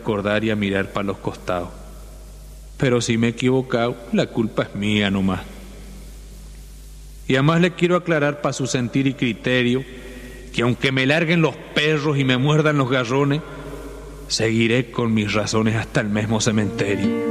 acordar y a mirar para los costados. Pero si me he equivocado, la culpa es mía nomás. Y además le quiero aclarar para su sentir y criterio que aunque me larguen los perros y me muerdan los garrones, seguiré con mis razones hasta el mismo cementerio.